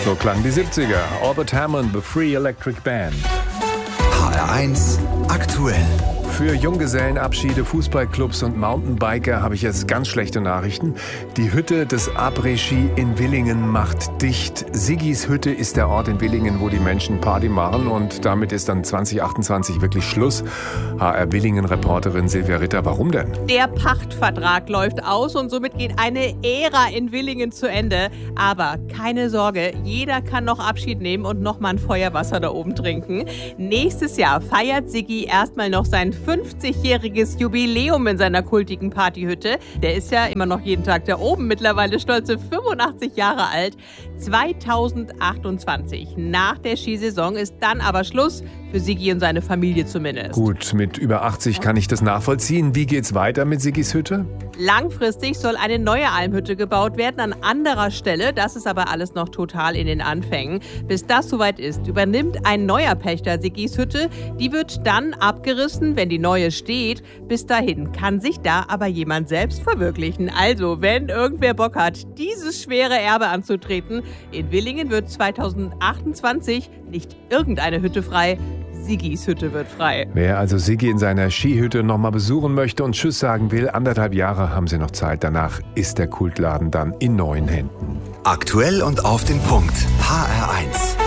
So klangen die 70er. Albert Hammond, The Free Electric Band. HR1 aktuell. Für Junggesellenabschiede, Fußballclubs und Mountainbiker habe ich jetzt ganz schlechte Nachrichten. Die Hütte des Après-Ski in Willingen macht dicht. Siggis Hütte ist der Ort in Willingen, wo die Menschen Party machen, und damit ist dann 2028 wirklich Schluss. HR Willingen-Reporterin Silvia Ritter, warum denn? Der Pachtvertrag läuft aus und somit geht eine Ära in Willingen zu Ende. Aber keine Sorge, jeder kann noch Abschied nehmen und noch mal ein Feuerwasser da oben trinken. Nächstes Jahr feiert Siggi erstmal noch sein 50-jähriges Jubiläum in seiner kultigen Partyhütte. Der ist ja immer noch jeden Tag da oben, mittlerweile stolze 85 Jahre alt. 2028, nach der Skisaison, ist dann aber Schluss. Für Siggi und seine Familie zumindest. Gut, mit über 80 kann ich das nachvollziehen. Wie geht's weiter mit Siggis Hütte? Langfristig soll eine neue Almhütte gebaut werden an anderer Stelle. Das ist aber alles noch total in den Anfängen. Bis das soweit ist, übernimmt ein neuer Pächter Siggis Hütte. Die wird dann abgerissen, wenn die neue steht. Bis dahin kann sich da aber jemand selbst verwirklichen. Also, wenn irgendwer Bock hat, dieses schwere Erbe anzutreten, in Willingen wird 2028 nicht irgendeine Hütte frei, Siggis Hütte wird frei. Wer also Siggi in seiner Skihütte nochmal besuchen möchte und Tschüss sagen will, 1,5 Jahre haben sie noch Zeit. Danach ist der Kultladen dann in neuen Händen. Aktuell und auf den Punkt. HR1.